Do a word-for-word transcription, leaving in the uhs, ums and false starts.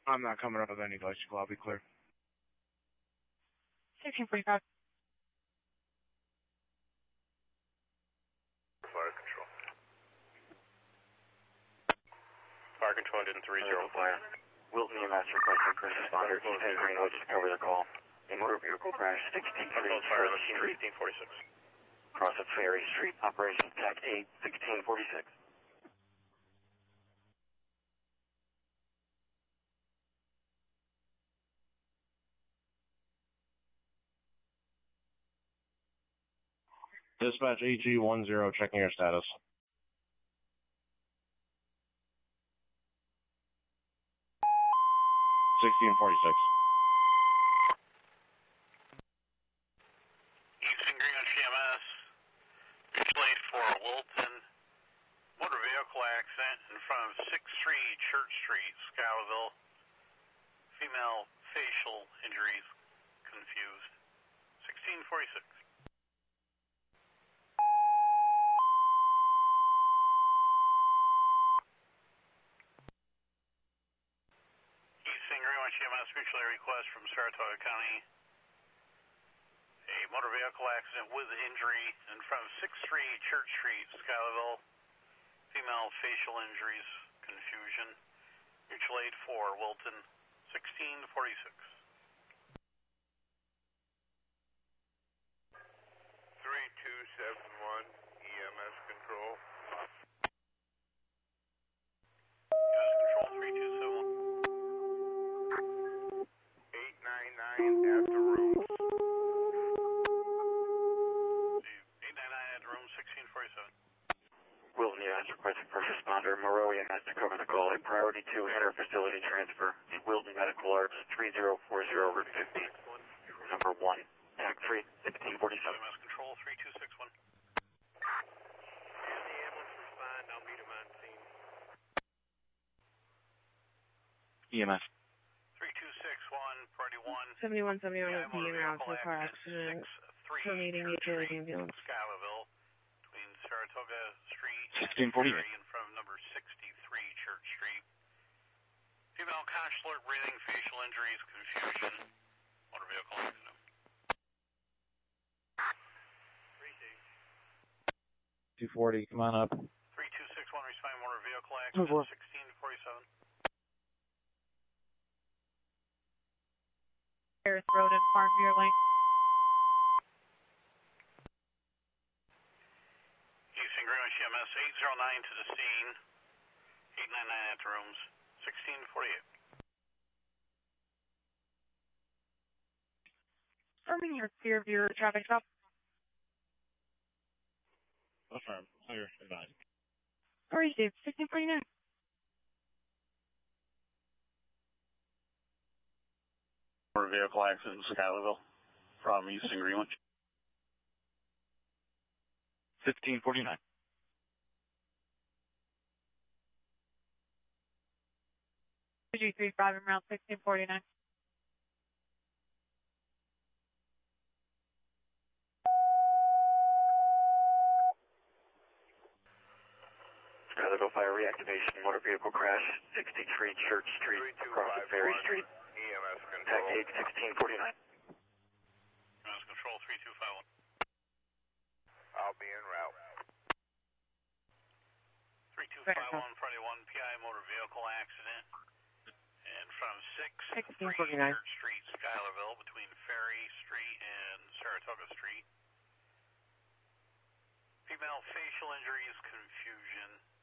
I'm not coming up with any bicycle. I'll be clear. sixteen forty-five. Fire control. Fire control engine three zero fire. Wilton E M S requesting first responder. Ethan Greenwood to cover the call. A motor vehicle crash, sixteen forty-six. Fire sixteen forty-six. Cross at Ferry Street, Operation Tech eight, sixteen forty-six. Dispatch A G one zero, checking your status. sixteen forty-six. Eastern Greenwich E M S, mutual aid for Wilton, motor vehicle accident in front of sixth Street, Church Street, Schuylerville, female facial injuries, confused, sixteen forty-six. Eastern Greenwich E M S, mutual aid request from Saratoga County. A motor vehicle accident with injury in front of sixth Street, Church Street, Schuylerville. Female facial injuries, confusion. Mutual aid for Wilton, sixteen forty-six. three two seven one, E M S control. E M S control, three two seven one. eight nine nine at the rooms. eight nine nine at the room, sixteen forty-seven. Wilton E M S requesting first responder. Moreau E M S to cover the call. A priority two inter-facility transfer. Wilton Medical Arts three zero four zero Route fifty. Number one. Tag three, sixteen forty-seven. E M S control, three two six one. And the ambulance respond, I'll meet him on scene. E M S. three two six one, priority one. seventy-one seventy-one Yeah, is being motor route to vehicle a car accident. three, Terminating Church utility Street, ambulance. Schuylerville, between Saratoga Street sixteen and forty-eight. Ferry in front of number sixty-three Church Street. Female consular breathing, facial injuries, confusion, motor vehicle accident. two forty, come on up. three two six one, responding motor vehicle Move accident, forward. sixteen forty-seven. Harris Road and Farmview Lane. Eastern Greenwich E M S, eight zero nine to the scene, eight nine nine at the rooms, sixteen forty-eight. Confirming your clear view traffic stop. Affirm. Higher advised. All right, Dave, sixteen forty-nine. Motor vehicle accident in Schuylerville from Eastern Greenwich. fifteen forty-nine. G three five and route sixteen forty-nine. Schuylerville Fire reactivation. Motor vehicle crash, sixty-three Church Street, across at Ferry Street. E M S Tag control. eight, sixteen forty-nine. E M S control, three two five one. I'll be en route. three two five one, Friday one, P I motor vehicle accident in front of six sixteen three forty-nine. Church Street, Schuylerville, between Ferry Street and Saratoga Street. Female facial injuries, confusion.